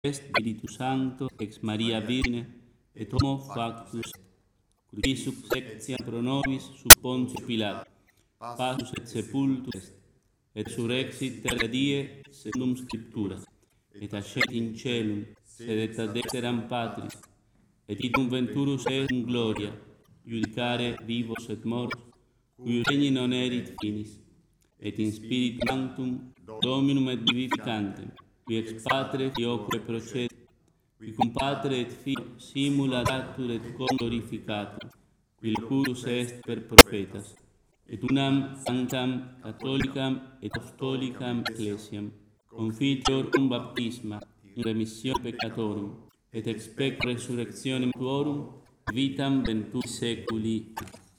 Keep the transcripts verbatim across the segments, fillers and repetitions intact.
est Spiritus Sancto, ex Maria Virgine, et homo factus est, crucifixus extia pro nobis sub Pontius Pilatus, passus et sepultus est, et resurrexit tertia die secundum Scripturas, et ascendit in caelum, sedet ad dexteram Patris, et itum venturus est in gloria, judicare vivos et mortos, cui regni non erit finis, et in Spiritu Sanctum, Dominum et vivificantem, qui ex Patre Filioque procede, qui cum Patre et Filio simula datur et cum glorificatur, qui locurus est per prophetas, et unam sanctam catholicam et apostolicam ecclesiam, confiteor cum baptisma, in remission peccatorum, et expect resurrectionem tuorum, vitam ventur seculi.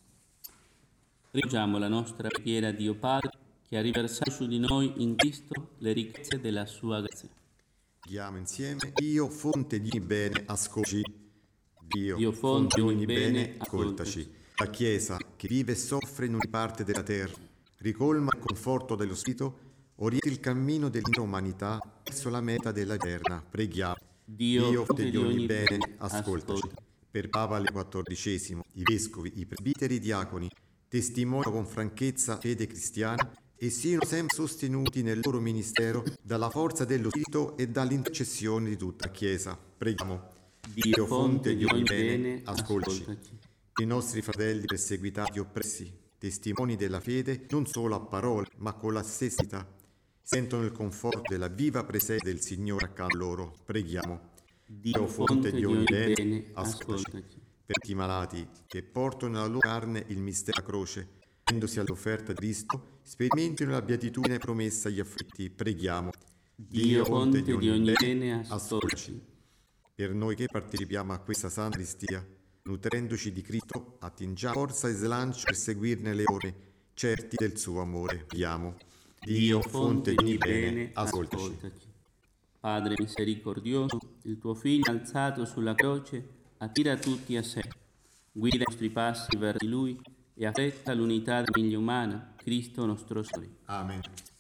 Rivolgiamo la nostra preghiera a Dio Padre, che ha riversato su di noi in Cristo le ricchezze della sua grazia. Preghiamo insieme. Dio, fonte di ogni bene, ascoltaci. Dio, Dio fonte di ogni bene, ascoltaci. La Chiesa, che vive e soffre in ogni parte della terra, ricolma il conforto dello Spirito, orienta il cammino dell'intera umanità verso la meta della eterna. Preghiamo. Dio, Dio fonte di ogni bene, ascoltaci. Ascolta. Per Papa Leo quattordicesimo, i vescovi, i presbiteri e i diaconi testimoniano con franchezza fede cristiana e siano sempre sostenuti nel loro ministero dalla forza dello Spirito e dall'intercessione di tutta la Chiesa. Preghiamo. Dio, fonte di ogni bene, ascoltaci. I nostri fratelli perseguitati e oppressi, testimoni della fede, non solo a parole, ma con la stessa vita, sentono il conforto della viva presenza del Signore accanto a loro. Preghiamo. Dio, fonte di ogni bene, bene ascoltaci. Per i malati che portano nella loro carne il mistero della croce, rendosi all'offerta di Cristo, sperimentino la beatitudine promessa agli afflitti. Preghiamo. Dio, fonte di ogni bene, ascoltaci. Per noi che partecipiamo a questa santa Eucaristia, nutrendoci di Cristo, attingiamo forza e slancio per seguirne le ore, certi del suo amore. Preghiamo. Dio, fonte di ogni bene, ascoltaci. ascoltaci. Padre misericordioso, il tuo Figlio alzato sulla croce attira tutti a sé, guida i nostri passi verso Lui e affretta l'unità della famiglia umana, Cristo nostro Signore. Amen.